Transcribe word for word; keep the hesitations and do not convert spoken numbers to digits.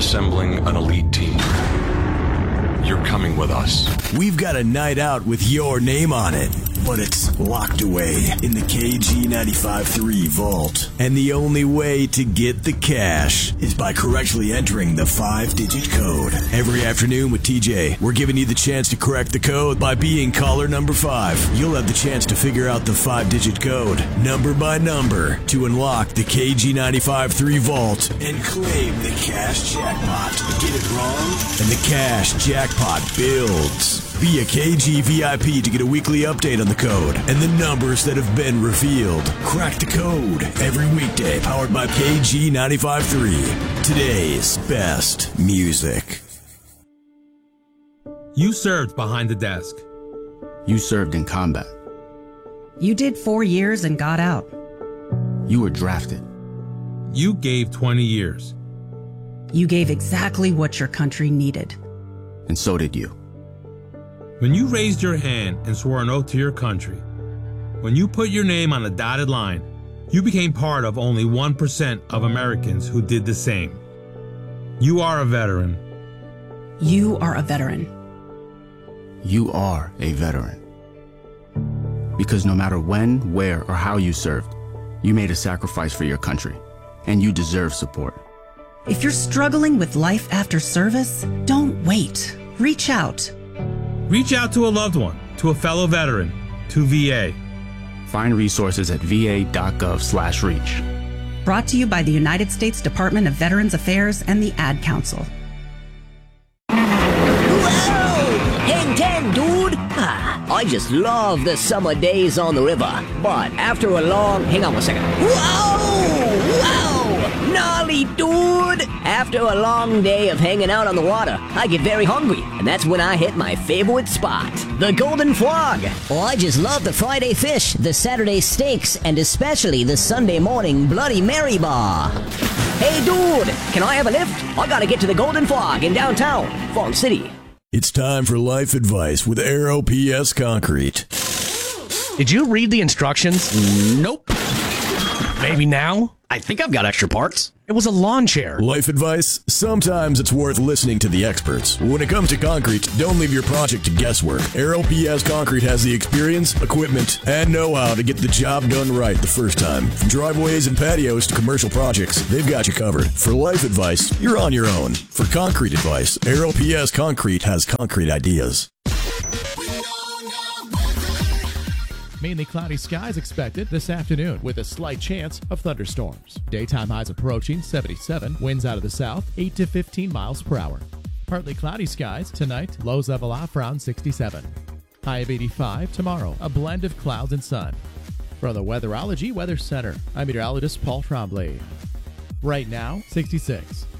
assembling an elite team. You're coming with us. We've got a night out with your name on it, but it's locked away in the K G ninety-five point three vault. And the only way to get the cash is by correctly entering the five-digit code. Every afternoon with T J, we're giving you the chance to correct the code by being caller number five. You'll have the chance to figure out the five-digit code, number by number, to unlock the K G ninety-five point three vault and claim the cash jackpot. Get it wrong, and the cash jackpot builds. Be a K G V I P to get a weekly update on the code and the numbers that have been revealed. Crack the code every weekday, powered by K G ninety-five point three. Today's best music. You served behind the desk. You served in combat. You did four years and got out. You were drafted. You gave twenty years. You gave exactly what your country needed. And so did you. When you raised your hand and swore an oath to your country, when you put your name on a dotted line, you became part of only one percent of Americans who did the same. You are a veteran. You are a veteran. You are a veteran. Because no matter when, where, or how you served, you made a sacrifice for your country, and you deserve support. If you're struggling with life after service, don't wait. Reach out. Reach out to a loved one, to a fellow veteran, to V A. Find resources at va.gov slash reach. Brought to you by the United States Department of Veterans Affairs and the Ad Council. Whoa! ten ten, dude! Ah, I just love the summer days on the river. But after a long... Hang on one second. Whoa! Whoa! Gnarly, dude! After a long day of hanging out on the water, I get very hungry, and that's when I hit my favorite spot, the Golden Frog. Oh, I just love the Friday fish, the Saturday steaks, and especially the Sunday morning Bloody Mary bar. Hey, dude! Can I have a lift? I gotta get to the Golden Frog in downtown, Fawn City. It's time for life advice with Aero P S Concrete. Did you read the instructions? Nope. Maybe now? I think I've got extra parts. It was a lawn chair. Life advice? Sometimes it's worth listening to the experts. When it comes to concrete, don't leave your project to guesswork. Aero P S Concrete has the experience, equipment, and know-how to get the job done right the first time. From driveways and patios to commercial projects, they've got you covered. For life advice, you're on your own. For concrete advice, Aero P S Concrete has concrete ideas. Mainly cloudy skies expected this afternoon with a slight chance of thunderstorms. Daytime highs approaching seventy-seven, winds out of the south, eight to fifteen miles per hour. Partly cloudy skies tonight, lows level off around sixty-seven. High of eighty-five tomorrow, a blend of clouds and sun. From the Weatherology Weather Center, I'm meteorologist Paul Tremblay. Right now, sixty-six.